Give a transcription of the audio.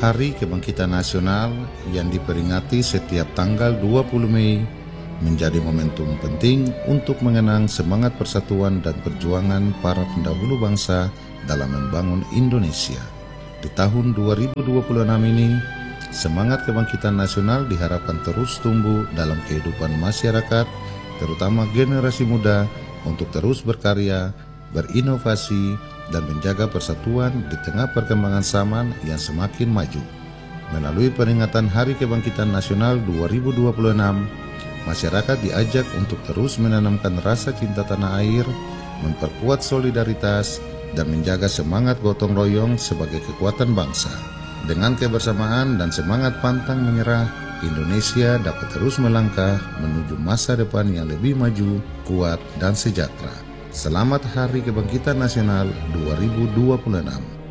Hari Kebangkitan Nasional yang diperingati setiap tanggal 20 Mei menjadi momentum penting untuk mengenang semangat persatuan dan perjuangan para pendahulu bangsa dalam membangun Indonesia. Di tahun 2026 ini, semangat kebangkitan nasional diharapkan terus tumbuh dalam kehidupan masyarakat, terutama generasi muda, untuk terus berkarya, berinovasi, dan menjaga persatuan di tengah perkembangan zaman yang semakin maju. Melalui peringatan Hari Kebangkitan Nasional 2026, masyarakat diajak untuk terus menanamkan rasa cinta tanah air, memperkuat solidaritas, dan menjaga semangat gotong royong sebagai kekuatan bangsa. Dengan kebersamaan dan semangat pantang menyerah, Indonesia dapat terus melangkah menuju masa depan yang lebih maju, kuat, dan sejahtera. Selamat Hari Kebangkitan Nasional 2026.